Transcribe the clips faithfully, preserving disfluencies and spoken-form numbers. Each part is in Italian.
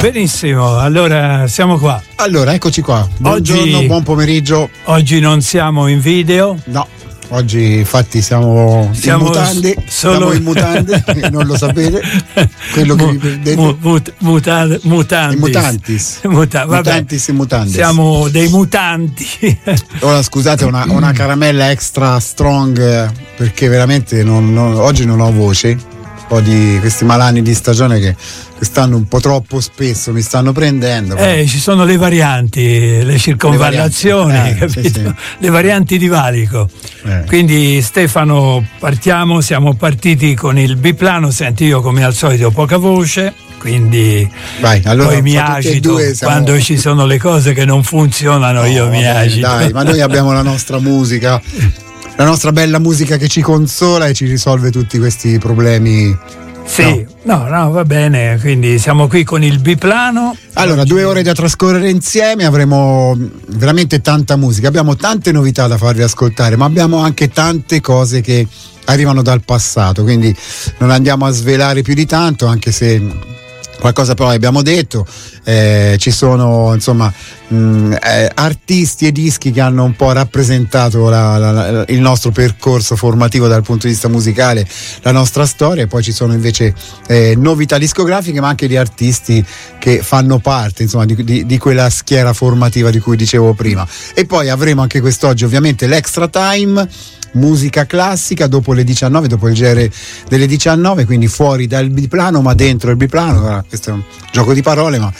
Benissimo, allora siamo qua. Allora, eccoci qua. Buongiorno, oggi, buon pomeriggio. Oggi non siamo in video. No, oggi infatti siamo, siamo in mutande. Solo... Siamo in mutande, non lo sapete. Quello che mu, vi perdete. Mu, mut, muta, mutantis. Mutantis. Muta, vabbè, mutantis e mutandis. Siamo dei mutanti. Ora scusate, una, una caramella extra strong perché veramente non, non, oggi non ho voce. Un po' di questi malanni di stagione che quest'anno un po' troppo spesso mi stanno prendendo. Eh, ci sono le varianti, le circonvallazioni, le varianti, eh, capito? Sì, sì. Le varianti di valico. Eh. Quindi Stefano, partiamo, siamo partiti con il biplano, senti io come al solito ho poca voce, quindi vai, allora, poi mi agito, siamo... quando ci sono le cose che non funzionano no, io mi vabbè, agito. Dai, ma noi abbiamo la nostra musica. La nostra bella musica che ci consola e ci risolve tutti questi problemi. Sì, no, no, no, va bene, quindi siamo qui con il biplano. Allora, due ore da trascorrere insieme, avremo veramente tanta musica, abbiamo tante novità da farvi ascoltare, ma abbiamo anche tante cose che arrivano dal passato, quindi non andiamo a svelare più di tanto, anche se... Qualcosa però abbiamo detto, eh, ci sono insomma mh, eh, artisti e dischi che hanno un po' rappresentato la, la, la, il nostro percorso formativo dal punto di vista musicale, la nostra storia, e poi ci sono invece eh, novità discografiche ma anche di artisti che fanno parte insomma di, di, di quella schiera formativa di cui dicevo prima. E poi avremo anche quest'oggi ovviamente l'Extra Time, musica classica dopo le diciannove, dopo il genere delle diciannove, quindi fuori dal biplano ma dentro il biplano. Questo è un gioco di parole, ma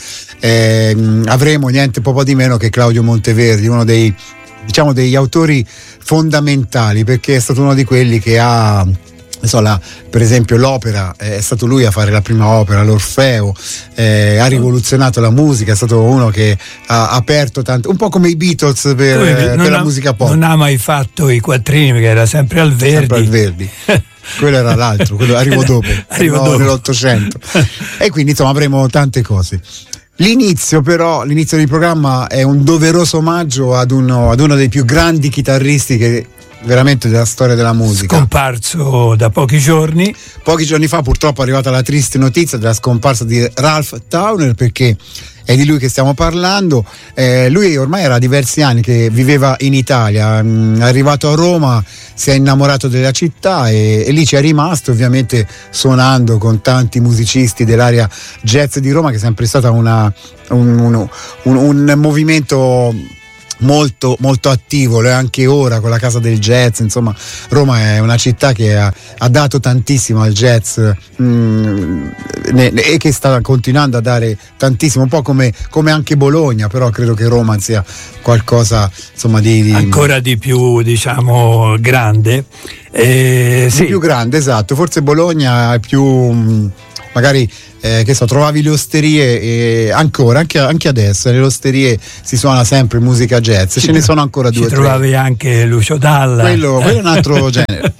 ehm, avremo niente poco di meno che Claudio Monteverdi, uno dei diciamo degli autori fondamentali, perché è stato uno di quelli che ha So, la, per esempio l'opera, eh, è stato lui a fare la prima opera, l'Orfeo, eh, ha rivoluzionato la musica, è stato uno che ha aperto tanto, un po' come i Beatles per, eh, per la ha, musica pop. Non ha mai fatto i quattrini perché era sempre al Verdi. Sempre al Verdi. Quello era l'altro, quello arrivo dopo, arrivo no, dopo. nell'Ottocento. E quindi insomma avremo tante cose. L'inizio però, l'inizio del programma è un doveroso omaggio ad uno, ad uno dei più grandi chitarristi che veramente della storia della musica, scomparso da pochi giorni pochi giorni fa purtroppo è arrivata la triste notizia della scomparsa di Ralph Towner, perché è di lui che stiamo parlando. Eh, lui ormai era diversi anni che viveva in Italia, è arrivato a Roma, si è innamorato della città e, e lì ci è rimasto, ovviamente suonando con tanti musicisti dell'area jazz di Roma, che è sempre stata una, un, un, un, un movimento molto molto attivo, lo è anche ora con la Casa del Jazz. Insomma, Roma è una città che ha, ha dato tantissimo al jazz mh, ne, e che sta continuando a dare tantissimo, un po' come, come anche Bologna, però credo che Roma sia qualcosa insomma di, di ancora di più diciamo grande, eh, di sì. più grande, esatto. Forse Bologna è più mh, magari eh, che so, trovavi le osterie e ancora, anche, anche adesso nelle osterie si suona sempre musica jazz, ci ce ne sono ancora due o tre. Trovavi anche Lucio Dalla, quello, quello è un altro genere.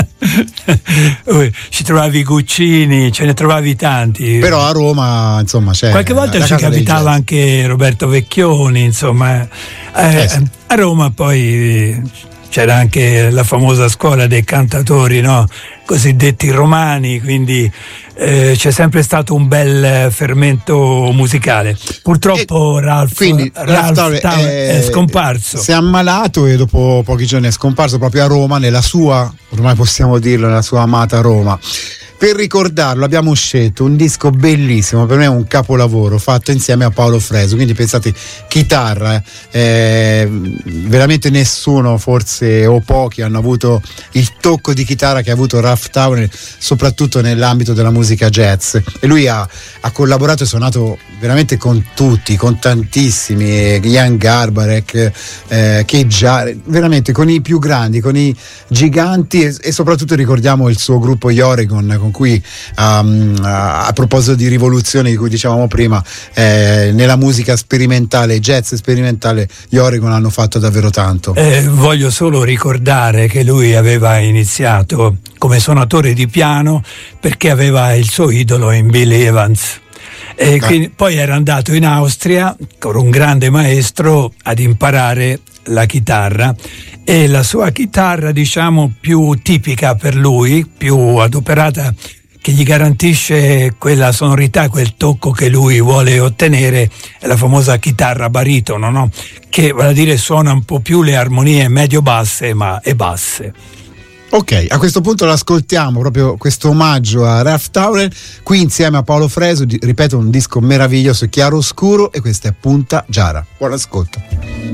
Ci trovavi Guccini, ce ne trovavi tanti, però a Roma insomma c'è qualche volta ci capitava anche Roberto Vecchioni, insomma eh, eh, sì. A Roma poi c'era anche la famosa scuola dei cantatori, no? Cosiddetti romani, quindi eh, c'è sempre stato un bel fermento musicale. Purtroppo e Ralph, quindi, Ralph, Ralph Town è, è scomparso. Si è ammalato e dopo pochi giorni è scomparso proprio a Roma, nella sua, ormai possiamo dirlo, nella sua amata Roma. Per ricordarlo abbiamo scelto un disco bellissimo, per me è un capolavoro, fatto insieme a Paolo Fresu, quindi pensate, chitarra, eh, veramente nessuno forse o pochi hanno avuto il tocco di chitarra che ha avuto Ralph Towner, soprattutto nell'ambito della musica jazz, e lui ha, ha collaborato e suonato veramente con tutti, con tantissimi, Jan Garbarek, eh, Keith Jarrett, veramente con i più grandi, con i giganti, e, e soprattutto ricordiamo il suo gruppo Gli Oregon, con cui um, a, a proposito di rivoluzione di cui dicevamo prima, eh, nella musica sperimentale, jazz sperimentale, gli Oregon hanno fatto davvero tanto. Eh, voglio solo ricordare che lui aveva iniziato come suonatore di piano perché aveva il suo idolo in Billy Evans. E quindi, poi era andato in Austria con un grande maestro ad imparare la chitarra, e la sua chitarra diciamo più tipica per lui, più adoperata che gli garantisce quella sonorità, quel tocco che lui vuole ottenere, è la famosa chitarra baritono, no? Che vale a dire suona un po' più le armonie medio-basse ma e basse. Ok, a questo punto l'ascoltiamo, proprio questo omaggio a Ralph Towner, qui insieme a Paolo Fresu, ripeto, un disco meraviglioso, chiaro oscuro, e questa è Punta Giara. Buon ascolto.